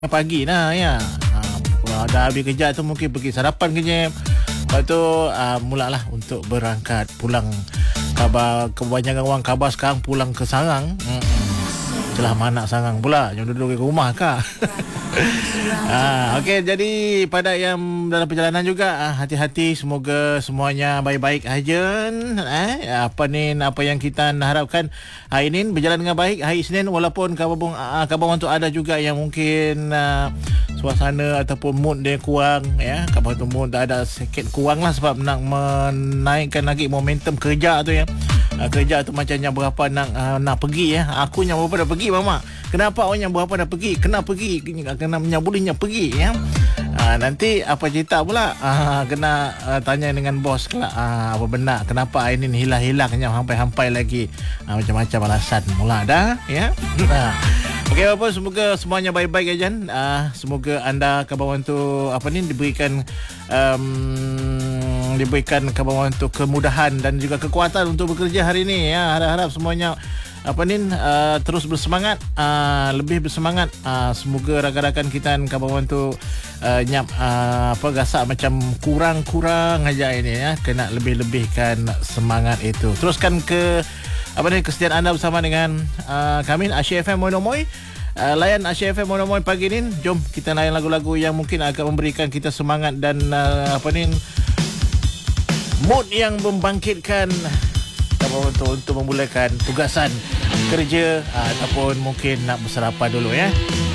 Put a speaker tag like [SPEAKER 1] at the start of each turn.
[SPEAKER 1] pagi lah ya. Dah habis kerja tu mungkin pergi sarapan ke jam. Lepas tu mulalah untuk berangkat pulang. Kebanyakan orang khabar sekarang pulang ke sarang. Itulah mana sarang pula. Yang duduk di rumah kah? Okey, jadi pada yang dalam perjalanan juga hati-hati, semoga semuanya baik-baik aja. Apa yang kita harapkan hari ini berjalan dengan baik. Hari Isnin walaupun kabar tu ada juga yang mungkin suasana ataupun mood dia kurang ya. Kabar tu mood ada sikit kurang lah sebab nak menaikkan lagi momentum kerja tu ya. Kerja tu macamnya berapa nak pergi ya. Aku yang berapa dah pergi mama. Kenapa orang yang berapa dah pergi? Kena pergi, kena menyabulihnya pergi ya. Nanti apa cerita pula? Kena tanya dengan bos pula. Apa benar? Kenapa ini hilang-hilangnya hampai-hampai lagi? Macam-macam alasan mula dah ya. Okey, apa semoga semuanya baik-baik aja. Semoga anda kawan tu diberikan kawan tu kemudahan dan juga kekuatan untuk bekerja hari ini ya. Harap semuanya terus bersemangat, lebih bersemangat. Semoga rakan-rakan kita kawan tu gasak macam kurang aja ini ya. Kena lebih-lebihkan semangat itu. Teruskan kesetiaan anda bersama dengan kami Asyik FM Monomoy. Layan Asyik FM Monomoy pagi ni. Jom kita layan lagu-lagu yang mungkin akan memberikan kita semangat dan mood yang membangkitkan untuk memulakan tugasan kerja ataupun mungkin nak bersarapan dulu ya.